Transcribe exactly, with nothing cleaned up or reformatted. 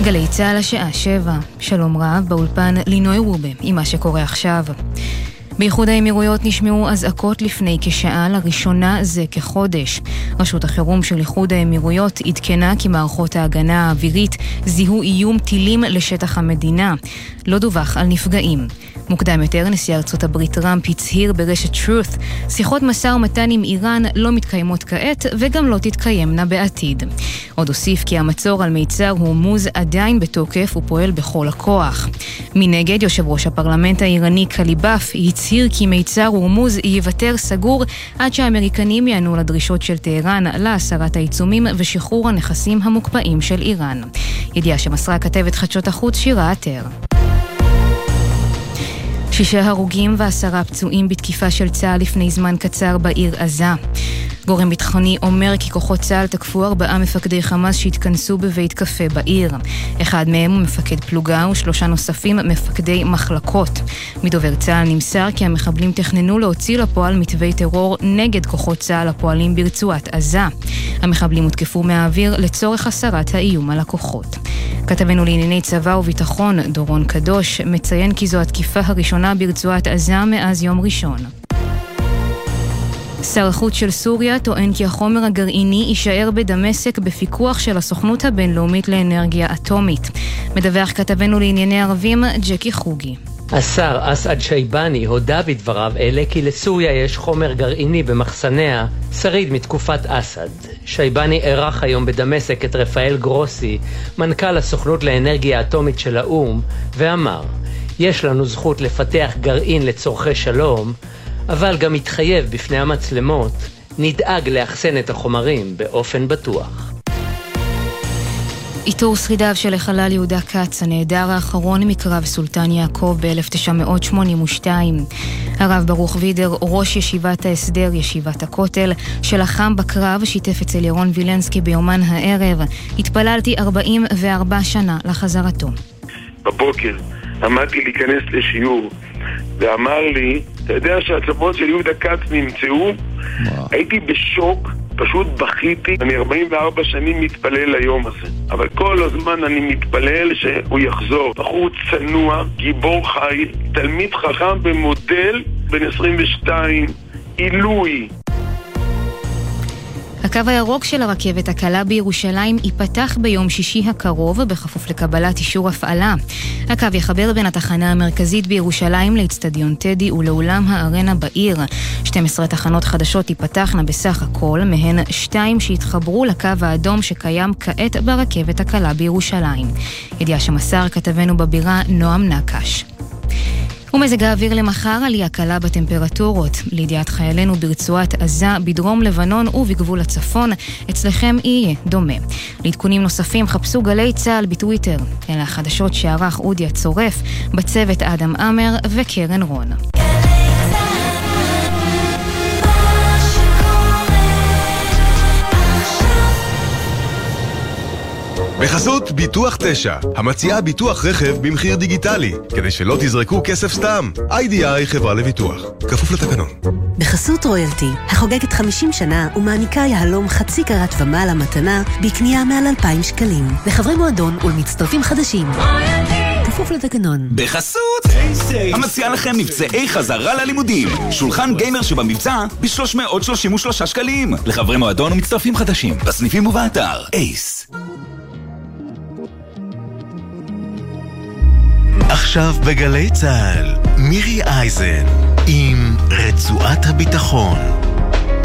גלי צהל השעה שבע. שלום רב, באולפן לינוי רובה עם מה שקורה עכשיו. באיחוד האמירויות נשמעו אזעקות לפני כשעה, לראשונה זה כחודש. רשות החירום של איחוד האמירויות עדכנה כי מערכות ההגנה האווירית זיהו איום טילים לשטח המדינה. לא דווח על נפגעים. מוקדם יותר נשיא ארצות הברית טראמפ הצהיר ברשת Truth, שיחות משא ומתן עם איראן לא מתקיימות כעת וגם לא תתקיימנה בעתיד. עוד הוסיף כי המצור על מיצר הורמוז עדיין בתוקף ופועל בכל הכוח. מנגד, יושב ראש הפרלמנט האיראני קליבאף הצהיר כי מיצר הורמוז ייוותר סגור עד שהאמריקנים יענו לדרישות של טהרן להסרת העיצומים ושחרור הנכסים המוקפאים של איראן. ידיעה שמסרה כתבת חדשות החוץ שירה עטר. שישה הרוגים ועשרה פצועים בתקיפה של צה"ל לפני זמן קצר בעיר עזה. גורם ביטחוני אומר כי כוחות צה"ל תקפו ארבעה מפקדי חמאס שהתכנסו בבית קפה בעיר. אחד מהם הוא מפקד פלוגה ושלושה נוספים מפקדי מחלקות. מדובר צה"ל נמסר כי המחבלים תכננו להוציא לפועל מתווי טרור נגד כוחות צה"ל הפועלים ברצועת עזה. המחבלים הותקפו מהאוויר לצורך הסרת האיום על הכוחות. כתבנו לענייני צבא וביטחון דורון קדוש מציין כי זו התקיפה הראשונה ברצועת עזה מאז יום ראשון. שר החוץ של סוריה טוען כי החומר הגרעיני יישאר בדמשק בפיקוח של הסוכנות הבינלאומית לאנרגיה אטומית. מדווח כתבנו לענייני ערבים ג'קי חוגי. השר אסעד שייבני הודה בדבריו אלה כי לסוריה יש חומר גרעיני במחסניה שריד מתקופת אסד. שייבני ערך היום בדמשק את רפאל גרוסי, מנכ"ל הסוכנות לאנרגיה אטומית של האו"ם, ואמר, יש לנו זכות לפתח גרעין לצורכי שלום, אבל גם התחייב בפני המצלמות, נדאג לאחסן את החומרים באופן בטוח. איתור שרידיו של החלל יהודה כץ, הנעדר האחרון מקרב סולטן יעקב ב-אלף תשע מאות שמונים ושתיים. הרב ברוך וידר, ראש ישיבת ההסדר, ישיבת הכותל, שלחם בקרב, שיתף אצל ירון וילנסקי ביומן הערב. התפללתי ארבעים וארבע שנה לחזרתו. בבוקר עמדתי להיכנס לשיעור, ואמר לי, אתה יודע שהעצמות של יהודה כץ נמצאו? הייתי בשוק, פשוט בכיתי. אני ארבעים וארבע שנים מתפלל ליום הזה, אבל כל הזמן אני מתפלל שהוא יחזור. בחור צנוע, גיבור חי, תלמיד חכם במודל, בן עשרים ושתיים, עילוי. הקו הירוק של הרכבת הקלה בירושלים ייפתח ביום שישי הקרוב בכפוף לקבלת אישור הפעלה. הקו יחבר בין התחנה המרכזית בירושלים לאצטדיון טדי ולאולם הארנה בעיר. שתים עשרה תחנות חדשות ייפתחנה בסך הכל, מהן שתיים שהתחברו לקו האדום שקיים כעת ברכבת הקלה בירושלים. ידיעה שמסר כתבנו בבירה נועם נקש. ומזג האוויר למחר עלייה קלה בטמפרטורות. לידיעת חיילינו ברצועת עזה, בדרום לבנון ובגבול הצפון, אצלכם יהיה דומה. לעדכונים נוספים חפשו גלי צהל בטוויטר. אלה החדשות שערך אודי הצורף, בצוות אדם אמר וקרן רון. בחסות ביטוח תשע, המציעה ביטוח רכב במחיר דיגיטלי, כדי שלא תזרקו כסף סתם. איי די איי חברה לביטוח, כפוף לתקנון. בחסות רויאלטי, החוגגת חמישים שנה ומעניקה יהלום חצי קרת ומעלה מתנה בקנייה מעל אלפיים שקלים. לחברי מועדון ולמצטרפים חדשים. כפוף לתקנון. בחסות המציעה לכם מבצעי חזרה ללימודים. שולחן גיימר שבמבצע ב-שלוש מאות שלושים ושלושה שקלים. לחברי מועדון ומצטרפים חדשים. בסניפים ובאתר אייס. עכשיו בגלי צהל, מירי אייזן עם רצועת הביטחון.